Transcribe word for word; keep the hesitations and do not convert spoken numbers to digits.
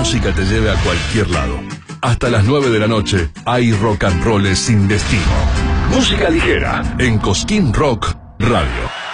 música te lleve a cualquier lado. Hasta las nueve de la noche hay rock and roll sin destino. Música ligera en Cosquín Rock Radio.